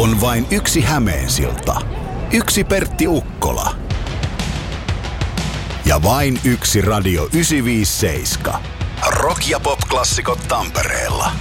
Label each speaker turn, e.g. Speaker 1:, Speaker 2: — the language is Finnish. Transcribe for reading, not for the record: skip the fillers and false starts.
Speaker 1: On vain yksi Hämeensilta, yksi Pertti Ukkola ja vain yksi Radio 957. Rock- ja pop-klassikot Tampereella.